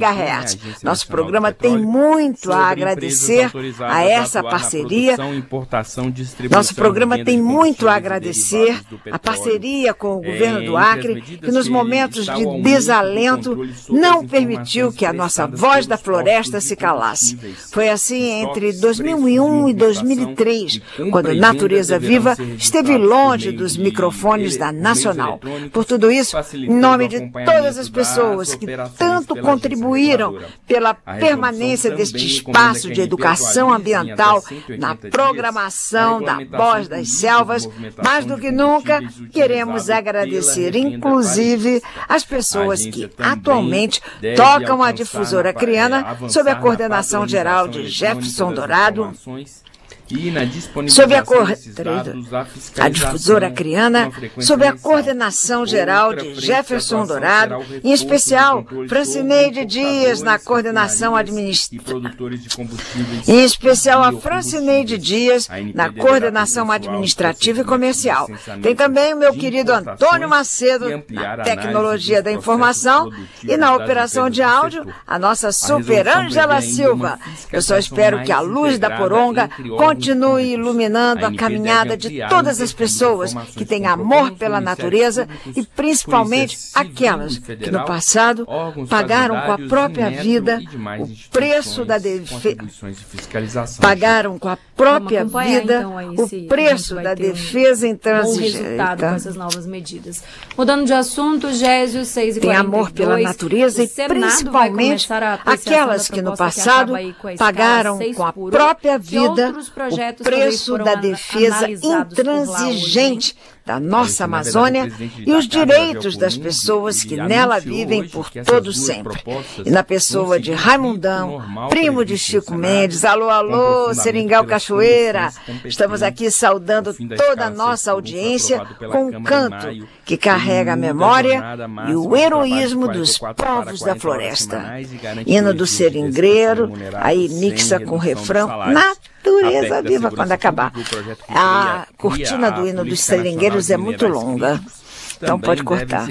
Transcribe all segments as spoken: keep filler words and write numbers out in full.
megahertz. Nosso programa tem muito a agradecer a essa parceria. Nosso programa tem muito a agradecer a parceria com o governo do Acre, que nos momentos de desalento não permitiu que a nossa voz da floresta se calasse. Foi assim entre dois mil e um e dois mil e três, quando Natureza Viva esteve longe dos microfones da Nacional. Por tudo isso, em nome de todas as pessoas que tanto contribuíram pela permanência deste espaço de educação ambiental na programação da Voz das Selvas, mais do que nunca, queremos agradecer, inclusive, as pessoas que atualmente tocam a difusora acreana sob a coordenação geral de Jefferson Dourado, sob a, cor... a difusora acreana, sob a coordenação geral de Jefferson Dourado, em especial Francineide Dias na coordenação administrativa, em especial a Francineide Dias na coordenação administrativa e comercial. Tem também o meu querido Antônio Macedo na tecnologia da informação e na operação de áudio, a nossa super Ângela Silva. Eu só espero que a luz da poronga continue iluminando a caminhada de todas as pessoas que têm amor pela natureza e principalmente aquelas que no passado pagaram com a própria vida o preço da defesa. Pagaram com a própria vida o preço da defesa intransigente. Com essas novas medidas. Mudando de assunto, Gésio seis e quarenta e dois. Tem amor pela natureza e principalmente aquelas que no passado pagaram com a própria vida o preço da defesa intransigente da nossa Amazônia e os direitos das pessoas que nela vivem por todo sempre. E na pessoa de Raimundão, primo de Chico Mendes, alô, alô, Seringal Cachoeira, estamos aqui saudando toda a nossa audiência com um canto que carrega a memória e o heroísmo dos povos da floresta. Hino do Seringueiro, aí mixa com o refrão, Natureza Viva, quando acabar. A cortina do hino dos seringueiros é muito longa, então pode cortar.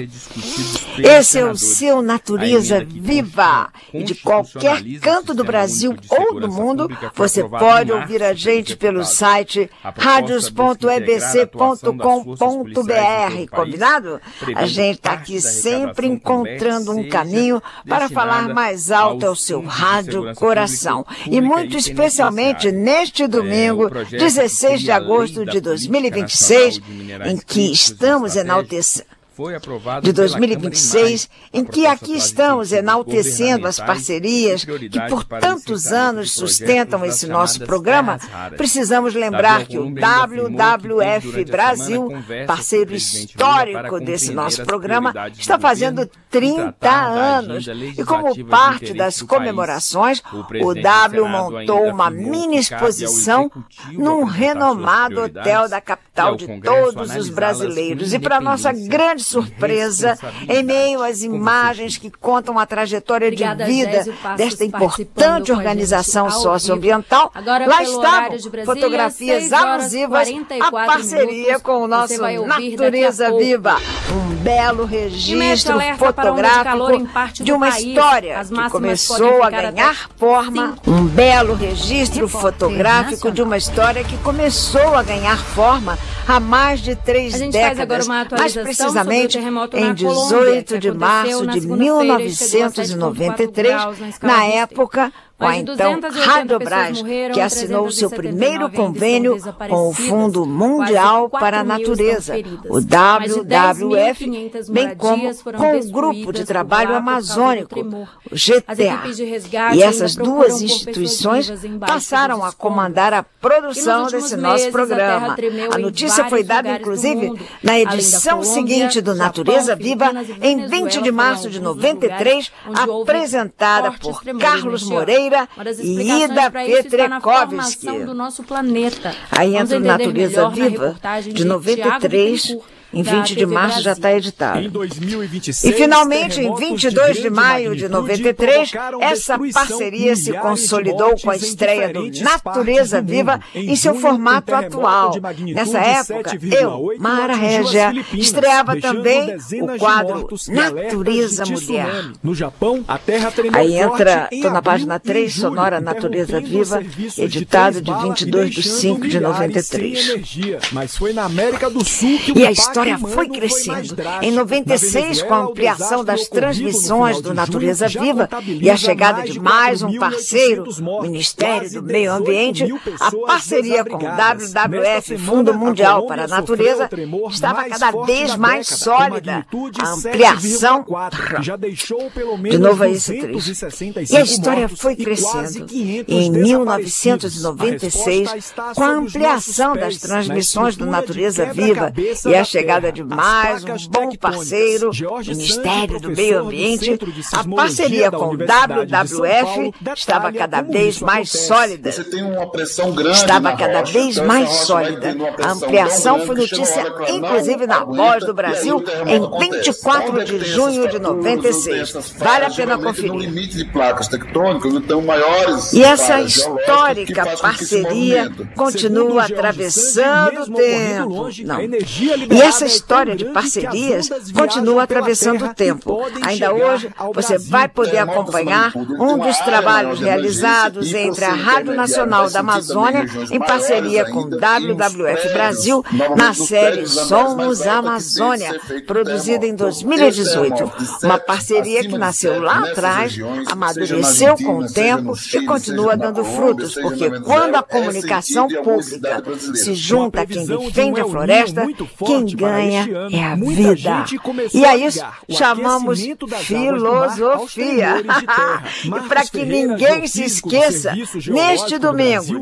Esse é o seu Natureza Viva. E de qualquer canto do Brasil ou do mundo, você pode ouvir a gente pelo site radios ponto e b c ponto com ponto b r. Combinado? A gente está aqui sempre encontrando um caminho para falar mais alto ao seu rádio coração. E muito especialmente neste domingo, dezesseis de agosto de dois mil e vinte e seis, em que estamos enaltecendo. de dois mil e vinte e seis, em que aqui estamos enaltecendo as parcerias que por tantos anos sustentam esse nosso programa, precisamos lembrar que o W W F Brasil, parceiro histórico desse nosso programa, está fazendo trinta anos. E como parte das comemorações, o W montou uma mini exposição num renomado hotel da capital de todos os brasileiros. E para nossa grande surpresa, em meio às imagens que contam a trajetória de vida desta importante organização socioambiental, lá estavam fotografias alusivas à parceria com o nosso Natureza Viva. Um belo registro fotográfico de uma história que começou a ganhar forma. Um belo registro fotográfico de uma história que começou a ganhar forma há mais de três décadas, mais precisamente em dezoito de março de mil novecentos e noventa e três, na época com a então Radiobras, que assinou seu primeiro convênio com o Fundo Mundial para a Natureza, o W W F, bem como com o Grupo de Trabalho Amazônico, o G T A. E essas duas instituições passaram a comandar a produção desse nosso programa. A notícia foi dada, inclusive, na edição seguinte do Natureza Viva, em vinte de março de noventa e três, apresentada por Carlos Moreira e Ida Petrekovski. Aí entra o Natureza Viva, de noventa e três, Em vinte de março já está editado. Em dois mil e vinte e seis, e finalmente, em vinte e dois de maio de noventa e três, essa parceria se consolidou com a estreia do Natureza Viva em seu formato atual. Nessa época, eu, Mara Régia, estreava também o quadro Natureza Mulher. No Japão, a terra tremeu. Aí entra, estou na página três, sonora Natureza Viva, editado de vinte e dois de cinco de noventa e três. Mas foi na América do Sul que e a história foi crescendo. Em noventa e seis, com a ampliação das transmissões do Natureza Viva e a chegada de mais um parceiro, o Ministério do Meio Ambiente, a parceria com o W W F, Fundo Mundial para a Natureza, estava cada vez mais sólida. A ampliação... De novo aí esse trecho. E a história foi crescendo. E em mil novecentos e noventa e seis, com a ampliação das transmissões do Natureza Viva e a chegada de mais um bom parceiro, o Ministério do Meio Ambiente, a parceria com o W W F estava cada vez mais sólida. Estava cada vez mais sólida. A ampliação foi notícia, inclusive na Voz do Brasil, em vinte e quatro de junho de noventa e seis. Vale a pena conferir. E essa histórica parceria continua atravessando o tempo. Não. E essa história de parcerias continua atravessando o tempo. Ainda hoje, você vai poder acompanhar um dos trabalhos realizados entre a Rádio Nacional da Amazônia, em parceria com o W W F Brasil, na série Somos Amazônia, produzida em dois mil e dezoito. Uma parceria que nasceu lá atrás, amadureceu com o tempo e continua dando frutos, porque quando a comunicação pública se junta a quem defende a floresta, quem ganha é a vida. E a isso chamamos filosofia. E para que ninguém se esqueça, neste domingo,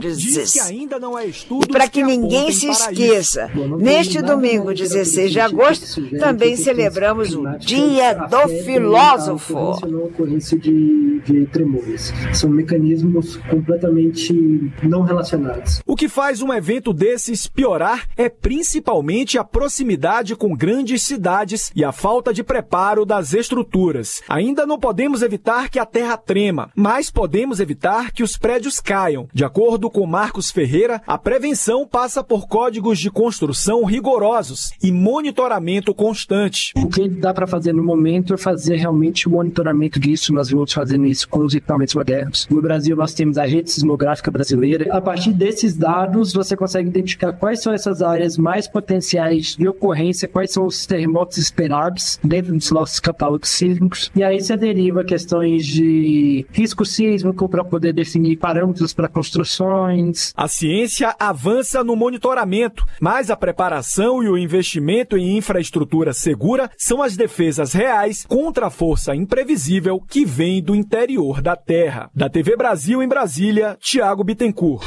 e para que ninguém se esqueça, neste domingo, dezesseis de agosto, também celebramos o Dia do Filósofo. A ocorrência de, de tremores. São mecanismos completamente não relacionados. O que faz um evento desses piorar é principalmente a proximidade com grandes cidades e a falta de preparo das estruturas. Ainda não podemos evitar que a terra trema, mas podemos evitar que os prédios caiam. De acordo com Marcos Ferreira, a prevenção passa por códigos de construção rigorosos e monitoramento constante. O que dá para fazer no momento é fazer realmente o monitoramento disso. Nós vamos fazendo isso com os equipamentos modernos. No Brasil, nós temos a Rede Sismográfica Brasileira. A partir desses dados, você consegue identificar quais são essas áreas mais potenciais de ocorrência, quais são os terremotos esperados dentro dos nossos catálogos sísmicos. E aí você deriva questões de risco sísmico para poder definir parâmetros para construções. A ciência avança no monitoramento, mas a preparação e o investimento em infraestrutura segura são as defesas reais contra a força imprevisível que vem do interior da Terra. Da T V Brasil em Brasília, Tiago Bittencourt.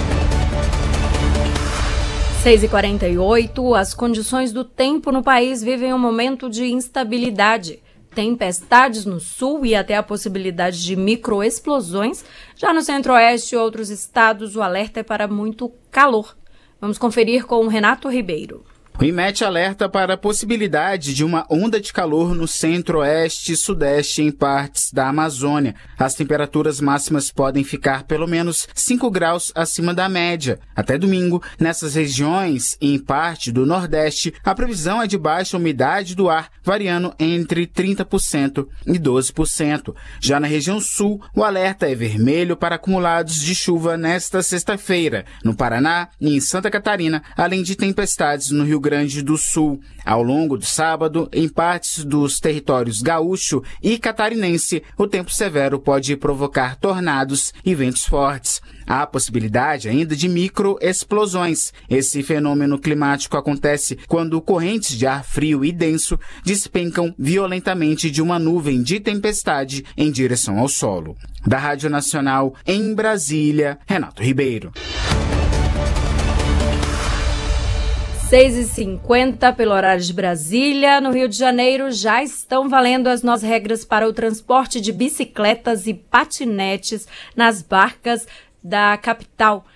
seis e quarenta e oito, as condições do tempo no país vivem um momento de instabilidade. Tempestades no sul e até a possibilidade de microexplosões. Já no centro-oeste e outros estados, o alerta é para muito calor. Vamos conferir com o Renato Ribeiro. O IMET alerta para a possibilidade de uma onda de calor no centro-oeste e sudeste em partes da Amazônia. As temperaturas máximas podem ficar pelo menos cinco graus acima da média. Até domingo, nessas regiões e em parte do nordeste, a previsão é de baixa umidade do ar, variando entre trinta por cento e doze por cento. Já na região sul, o alerta é vermelho para acumulados de chuva nesta sexta-feira, no Paraná e em Santa Catarina, além de tempestades no Rio Grande do Sul. Ao longo do sábado, em partes dos territórios gaúcho e catarinense, o tempo severo pode provocar tornados e ventos fortes. Há a possibilidade ainda de microexplosões. Esse fenômeno climático acontece quando correntes de ar frio e denso despencam violentamente de uma nuvem de tempestade em direção ao solo. Da Rádio Nacional, em Brasília, Renato Ribeiro. seis e cinquenta pelo horário de Brasília. No Rio de Janeiro já estão valendo as novas regras para o transporte de bicicletas e patinetes nas barcas da capital.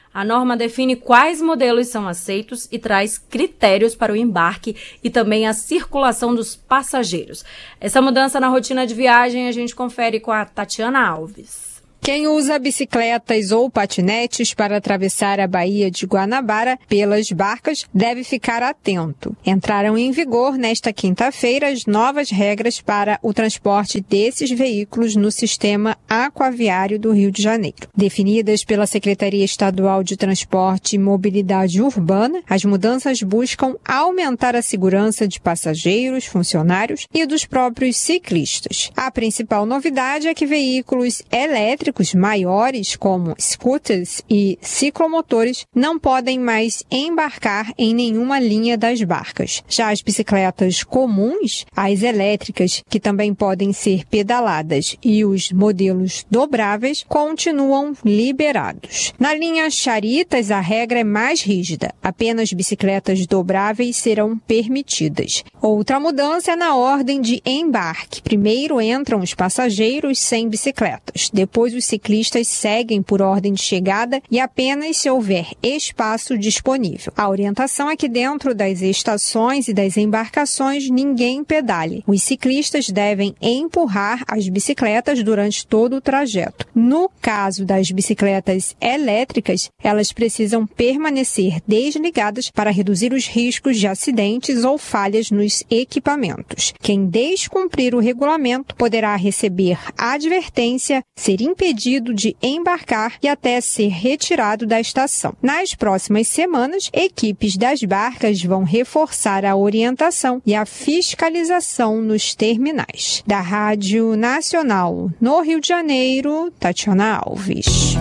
A norma define quais modelos são aceitos e traz critérios para o embarque e também a circulação dos passageiros. Essa mudança na rotina de viagem a gente confere com a Tatiana Alves. Quem usa bicicletas ou patinetes para atravessar a Baía de Guanabara pelas barcas deve ficar atento. Entraram em vigor nesta quinta-feira as novas regras para o transporte desses veículos no sistema aquaviário do Rio de Janeiro. Definidas pela Secretaria Estadual de Transporte e Mobilidade Urbana, as mudanças buscam aumentar a segurança de passageiros, funcionários e dos próprios ciclistas. A principal novidade é que veículos elétricos maiores, como scooters e ciclomotores, não podem mais embarcar em nenhuma linha das barcas. Já as bicicletas comuns, as elétricas, que também podem ser pedaladas, e os modelos dobráveis, continuam liberados. Na linha Charitas, a regra é mais rígida. Apenas bicicletas dobráveis serão permitidas. Outra mudança é na ordem de embarque. Primeiro entram os passageiros sem bicicletas. Depois os ciclistas seguem por ordem de chegada e apenas se houver espaço disponível. A orientação é que dentro das estações e das embarcações ninguém pedale. Os ciclistas devem empurrar as bicicletas durante todo o trajeto. No caso das bicicletas elétricas, elas precisam permanecer desligadas para reduzir os riscos de acidentes ou falhas nos equipamentos. Quem descumprir o regulamento poderá receber advertência, ser impedido de embarcar e até ser retirado da estação. Nas próximas semanas, equipes das barcas vão reforçar a orientação e a fiscalização nos terminais. Da Rádio Nacional, no Rio de Janeiro, Tatiana Alves.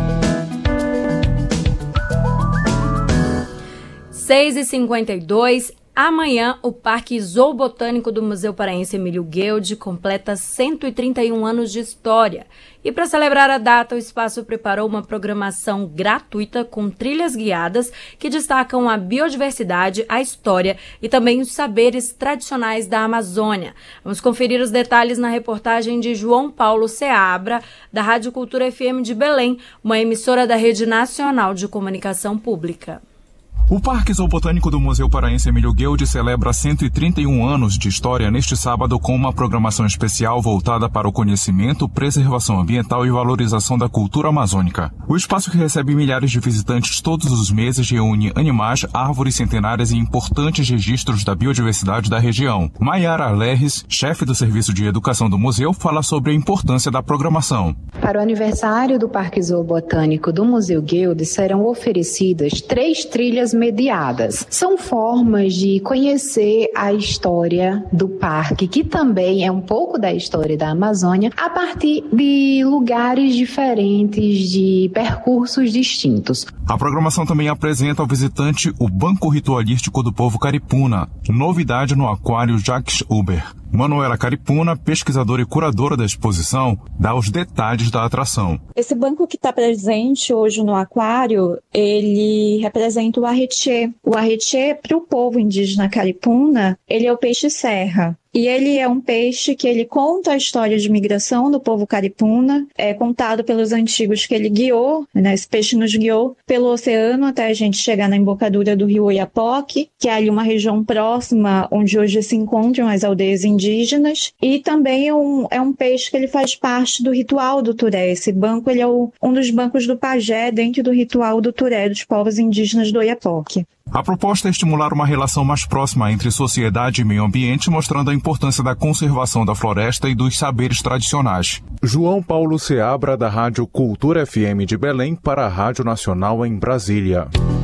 seis e cinquenta e dois. Amanhã, o Parque Zoobotânico do Museu Paraense Emílio Guild completa cento e trinta e um anos de história. E para celebrar a data, o espaço preparou uma programação gratuita com trilhas guiadas que destacam a biodiversidade, a história e também os saberes tradicionais da Amazônia. Vamos conferir os detalhes na reportagem de João Paulo Seabra, da Rádio Cultura F M de Belém, uma emissora da Rede Nacional de Comunicação Pública. O Parque Zoobotânico do Museu Paraense Emílio Guild celebra cento e trinta e um anos de história neste sábado com uma programação especial voltada para o conhecimento, preservação ambiental e valorização da cultura amazônica. O espaço, que recebe milhares de visitantes todos os meses, reúne animais, árvores centenárias e importantes registros da biodiversidade da região. Maiara Lerres, chefe do Serviço de Educação do museu, fala sobre a importância da programação. Para o aniversário do Parque Zoobotânico do Museu Guild serão oferecidas três trilhas mediadas. São formas de conhecer a história do parque, que também é um pouco da história da Amazônia, a partir de lugares diferentes, de percursos distintos. A programação também apresenta ao visitante o Banco Ritualístico do Povo Caripuna, novidade no Aquário Jacques Huber. Manuela Caripuna, pesquisadora e curadora da exposição, dá os detalhes da atração. Esse banco que está presente hoje no aquário, ele representa o arretiê. O arretiê, para o povo indígena caripuna, ele é o peixe-serra. E ele é um peixe que ele conta a história de migração do povo caripuna, é contado pelos antigos que ele guiou, né? Esse peixe nos guiou pelo oceano até a gente chegar na embocadura do rio Oiapoque, que é ali uma região próxima onde hoje se encontram as aldeias indígenas. E também é um, é um peixe que ele faz parte do ritual do Turé. Esse banco ele é o, um dos bancos do pajé dentro do ritual do Turé dos povos indígenas do Oiapoque. A proposta é estimular uma relação mais próxima entre sociedade e meio ambiente, mostrando a importância da conservação da floresta e dos saberes tradicionais. João Paulo Seabra, da Rádio Cultura F M de Belém, para a Rádio Nacional em Brasília.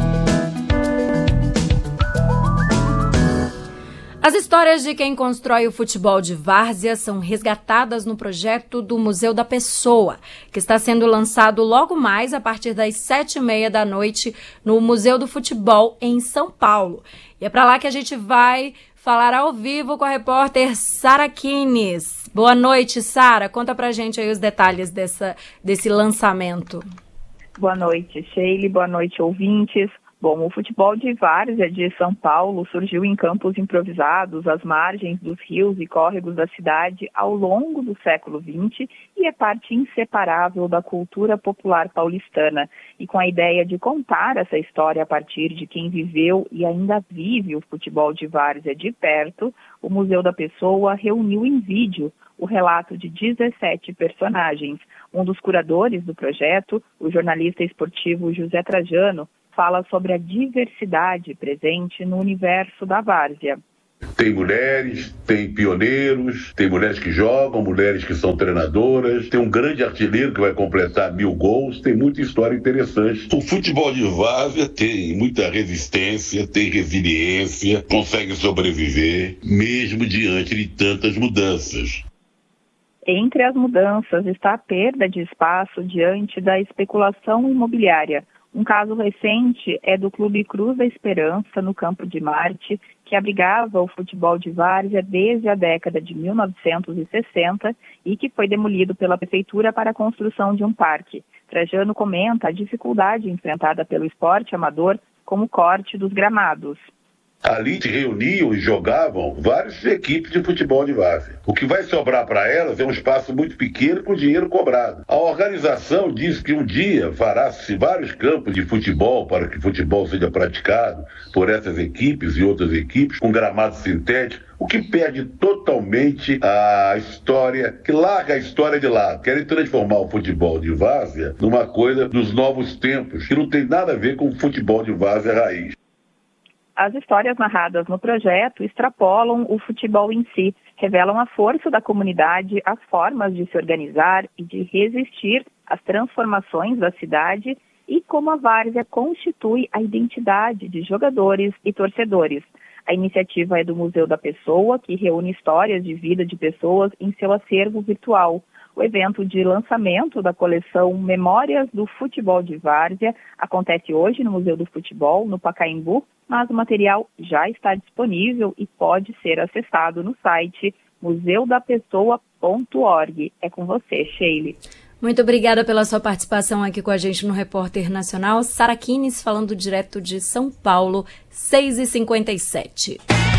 As histórias de quem constrói o futebol de várzea são resgatadas no projeto do Museu da Pessoa, que está sendo lançado logo mais a partir das sete e meia da noite no Museu do Futebol, em São Paulo. E é para lá que a gente vai falar ao vivo com a repórter Sara Kines. Boa noite, Sara. Conta pra gente aí os detalhes dessa, desse lançamento. Boa noite, Sheila. Boa noite, ouvintes. Bom, o futebol de várzea de São Paulo surgiu em campos improvisados às margens dos rios e córregos da cidade ao longo do século vinte e é parte inseparável da cultura popular paulistana. E com a ideia de contar essa história a partir de quem viveu e ainda vive o futebol de várzea de perto, o Museu da Pessoa reuniu em vídeo o relato de dezessete personagens. Um dos curadores do projeto, o jornalista esportivo José Trajano, fala sobre a diversidade presente no universo da várzea. Tem mulheres, tem pioneiros, tem mulheres que jogam, mulheres que são treinadoras, tem um grande artilheiro que vai completar mil gols, tem muita história interessante. O futebol de várzea tem muita resistência, tem resiliência, consegue sobreviver, mesmo diante de tantas mudanças. Entre as mudanças está a perda de espaço diante da especulação imobiliária. Um caso recente é do Clube Cruz da Esperança, no Campo de Marte, que abrigava o futebol de várzea desde a década de mil novecentos e sessenta e que foi demolido pela prefeitura para a construção de um parque. Trajano comenta a dificuldade enfrentada pelo esporte amador com o corte dos gramados. Ali se reuniam e jogavam várias equipes de futebol de várzea. O que vai sobrar para elas é um espaço muito pequeno com dinheiro cobrado. A organização diz que um dia fará-se vários campos de futebol para que o futebol seja praticado por essas equipes e outras equipes com gramado sintético, o que perde totalmente a história, que larga a história de lado. Querem transformar o futebol de várzea numa coisa dos novos tempos, que não tem nada a ver com o futebol de várzea raiz. As histórias narradas no projeto extrapolam o futebol em si, revelam a força da comunidade, as formas de se organizar e de resistir às transformações da cidade e como a várzea constitui a identidade de jogadores e torcedores. A iniciativa é do Museu da Pessoa, que reúne histórias de vida de pessoas em seu acervo virtual. O evento de lançamento da coleção Memórias do Futebol de Várzea acontece hoje no Museu do Futebol, no Pacaembu, mas o material já está disponível e pode ser acessado no site museu da pessoa ponto org. É com você, Sheila. Muito obrigada pela sua participação aqui com a gente no Repórter Nacional. Sara Kines falando direto de São Paulo, seis e cinquenta e sete.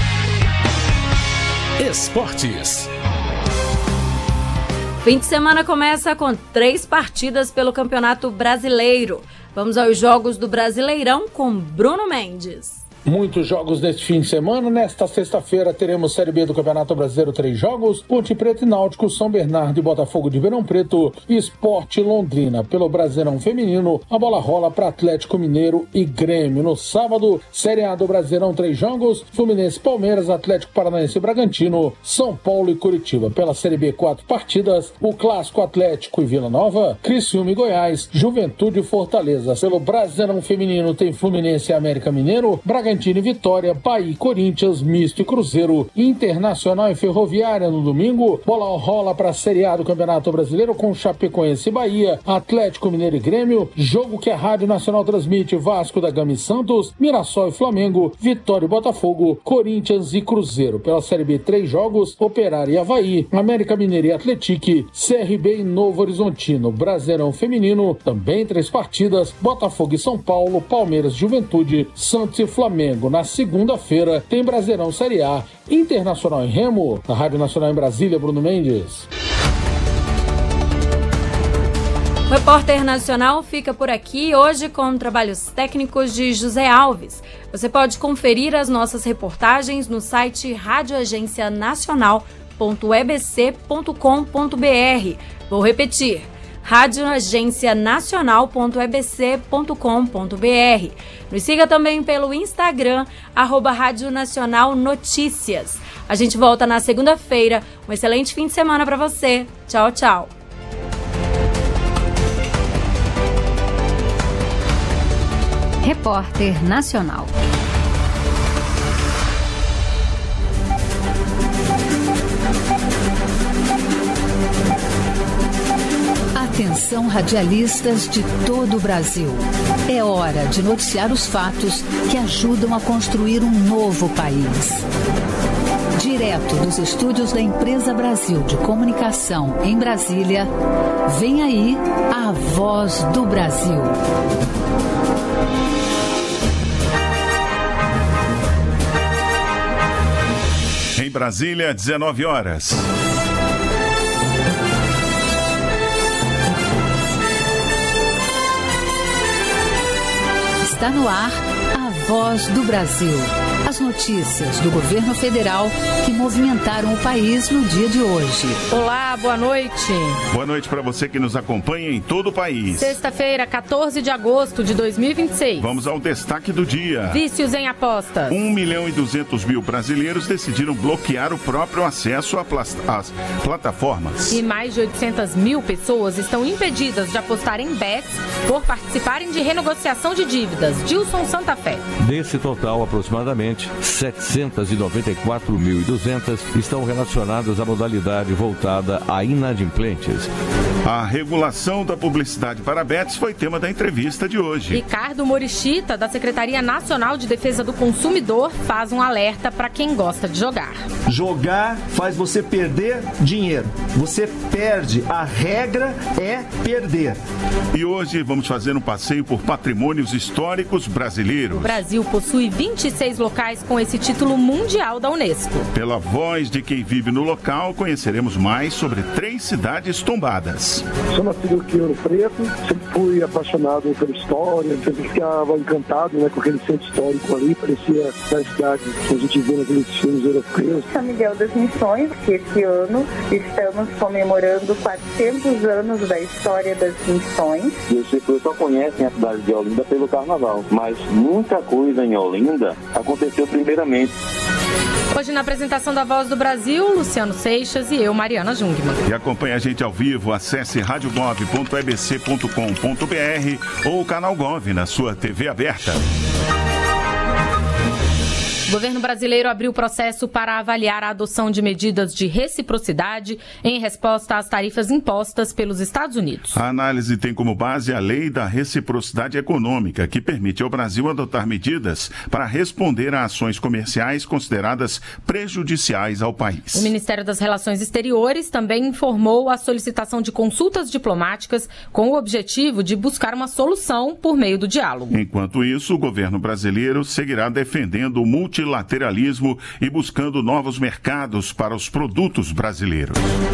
Esportes. Fim de semana começa com três partidas pelo Campeonato Brasileiro. Vamos aos jogos do Brasileirão com Bruno Mendes. Muitos jogos neste fim de semana. Nesta sexta-feira teremos Série B do Campeonato Brasileiro, três jogos. Ponte Preta e Náutico, São Bernardo e Botafogo de Ribeirão Preto, Sport Londrina. Pelo Brasileirão Feminino, a bola rola para Atlético Mineiro e Grêmio. No sábado, Série A do Brasileirão, três jogos. Fluminense, Palmeiras, Atlético Paranaense e Bragantino, São Paulo e Curitiba. Pela Série B, quatro partidas. O Clássico, Atlético e Vila Nova, Criciúma e Goiás, Juventude e Fortaleza. Pelo Brasileirão Feminino tem Fluminense e América Mineiro, Bragantino e Vitória, Bahia e Corinthians, Misto e Cruzeiro, Internacional e Ferroviária no domingo. Bola rola para a Série A do Campeonato Brasileiro com Chapecoense e Bahia, Atlético Mineiro e Grêmio, jogo que a Rádio Nacional transmite Vasco da Gama e Santos, Mirassol e Flamengo, Vitória e Botafogo, Corinthians e Cruzeiro. Pela Série B, três jogos, Operário e Avaí, América Mineiro e Atlético, C R B e Novo Horizontino. Brasileirão Feminino, também três partidas, Botafogo e São Paulo, Palmeiras e Juventude, Santos e Flamengo. Na segunda-feira tem Brasileirão Série A, Internacional em Remo. Na Rádio Nacional em Brasília, Bruno Mendes. O Repórter Nacional fica por aqui hoje com trabalhos técnicos de José Alves. Você pode conferir as nossas reportagens no site rádio agência nacional ponto e b c ponto com ponto b r. Vou repetir. rádio agência nacional ponto e b c ponto com ponto b r. Nos siga também pelo Instagram, arroba Rádio Nacional Notícias. A gente volta na segunda-feira. Um excelente fim de semana para você. Tchau, tchau. Repórter Nacional. Atenção, radialistas de todo o Brasil. É hora de noticiar os fatos que ajudam a construir um novo país. Direto dos estúdios da Empresa Brasil de Comunicação em Brasília, vem aí a Voz do Brasil. Em Brasília, dezenove horas. Está no ar a Voz do Brasil. As notícias do governo federal que movimentaram o país no dia de hoje. Olá, boa noite. Boa noite para você que nos acompanha em todo o país. Sexta-feira, quatorze de agosto de dois mil e vinte e seis. Vamos ao destaque do dia. Vícios em apostas. Um milhão e duzentos mil brasileiros decidiram bloquear o próprio acesso às plataformas. E mais de oitocentas mil pessoas estão impedidas de apostar em bets por participarem de renegociação de dívidas. Dilson Santa Fé. Desse total, aproximadamente setecentas e noventa e quatro mil e duzentas estão relacionadas à modalidade voltada a inadimplentes. A regulação da publicidade para bets foi tema da entrevista de hoje. Ricardo Morichita, da Secretaria Nacional de Defesa do Consumidor, faz um alerta para quem gosta de jogar. Jogar faz você perder dinheiro. Você perde. A regra é perder. E hoje vamos fazer um passeio por patrimônios históricos brasileiros. O Brasil possui vinte e seis locais com esse título mundial da Unesco. Pela voz de quem vive no local, conheceremos mais sobre três cidades tombadas. Sou nascido aqui em Ouro Preto, sempre fui apaixonado pela história, sempre ficava encantado, né, com aquele centro histórico ali, parecia a cidade que a gente vê naqueles filmes europeus. São Miguel das Missões, que esse ano estamos comemorando quatrocentos anos da história das missões. E as pessoas só conhecem a cidade de Olinda pelo carnaval, mas muita coisa em Olinda aconteceu primeiramente. Hoje na apresentação da Voz do Brasil, Luciano Seixas e eu, Mariana Jungmann. E acompanhe a gente ao vivo, acesse rádio gov ponto e b c ponto com ponto b r ou o canal Gov na sua T V aberta. O governo brasileiro abriu processo para avaliar a adoção de medidas de reciprocidade em resposta às tarifas impostas pelos Estados Unidos. A análise tem como base a Lei da Reciprocidade Econômica, que permite ao Brasil adotar medidas para responder a ações comerciais consideradas prejudiciais ao país. O Ministério das Relações Exteriores também informou a solicitação de consultas diplomáticas com o objetivo de buscar uma solução por meio do diálogo. Enquanto isso, o governo brasileiro seguirá defendendo o multilateralismo multilateralismo e buscando novos mercados para os produtos brasileiros.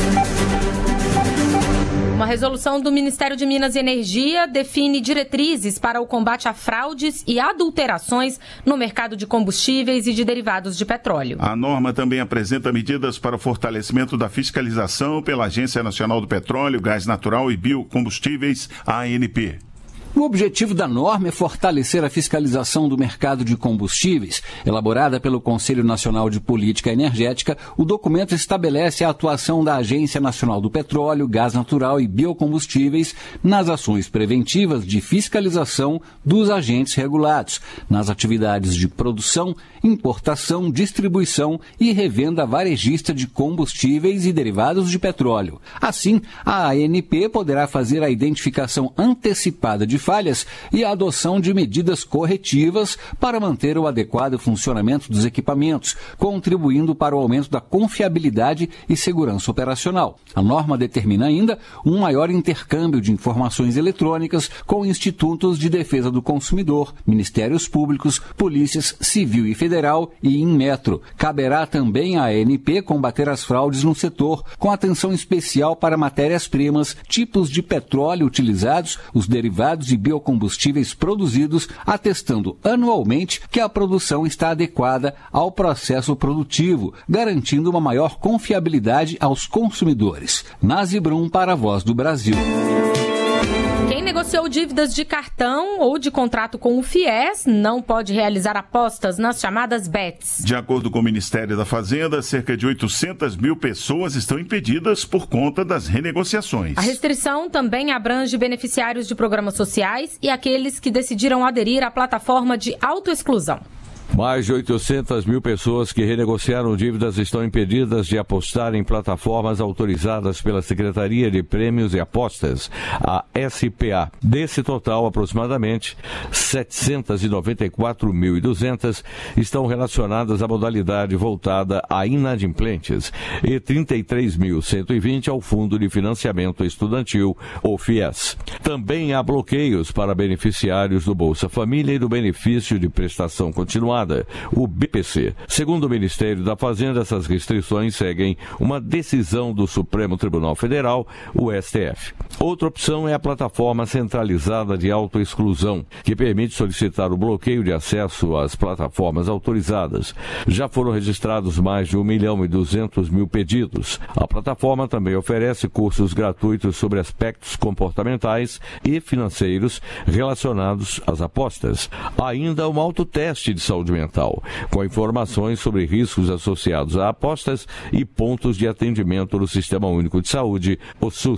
Uma resolução do Ministério de Minas e Energia define diretrizes para o combate a fraudes e adulterações no mercado de combustíveis e de derivados de petróleo. A norma também apresenta medidas para o fortalecimento da fiscalização pela Agência Nacional do Petróleo, Gás Natural e Biocombustíveis, A N P. O objetivo da norma é fortalecer a fiscalização do mercado de combustíveis. Elaborada pelo Conselho Nacional de Política Energética, o documento estabelece a atuação da Agência Nacional do Petróleo, Gás Natural e Biocombustíveis nas ações preventivas de fiscalização dos agentes regulados, nas atividades de produção, importação, distribuição e revenda varejista de combustíveis e derivados de petróleo. Assim, a A N P poderá fazer a identificação antecipada de falhas e a adoção de medidas corretivas para manter o adequado funcionamento dos equipamentos, contribuindo para o aumento da confiabilidade e segurança operacional. A norma determina ainda um maior intercâmbio de informações eletrônicas com institutos de defesa do consumidor, ministérios públicos, polícias civil e federal e Inmetro. Caberá também à A N P combater as fraudes no setor, com atenção especial para matérias-primas, tipos de petróleo utilizados, os derivados e biocombustíveis produzidos, atestando anualmente que a produção está adequada ao processo produtivo, garantindo uma maior confiabilidade aos consumidores. Nazi Brum para a Voz do Brasil. Quem negociou dívidas de cartão ou de contrato com o FIES não pode realizar apostas nas chamadas bets. De acordo com o Ministério da Fazenda, cerca de oitocentas mil pessoas estão impedidas por conta das renegociações. A restrição também abrange beneficiários de programas sociais e aqueles que decidiram aderir à plataforma de autoexclusão. Mais de oitocentas mil pessoas que renegociaram dívidas estão impedidas de apostar em plataformas autorizadas pela Secretaria de Prêmios e Apostas, a S P A. Desse total, aproximadamente setecentas e noventa e quatro mil e duzentas estão relacionadas à modalidade voltada a inadimplentes e trinta e três mil cento e vinte ao Fundo de Financiamento Estudantil, o FIES. Também há bloqueios para beneficiários do Bolsa Família e do Benefício de Prestação Continuada. chamada, o B P C. Segundo o Ministério da Fazenda, essas restrições seguem uma decisão do Supremo Tribunal Federal, o S T F. Outra opção é a plataforma centralizada de autoexclusão, que permite solicitar o bloqueio de acesso às plataformas autorizadas. Já foram registrados mais de um milhão e duzentos mil pedidos. A plataforma também oferece cursos gratuitos sobre aspectos comportamentais e financeiros relacionados às apostas. Há ainda um autoteste de saúde mental, com informações sobre riscos associados a apostas e pontos de atendimento no Sistema Único de Saúde, o SUS.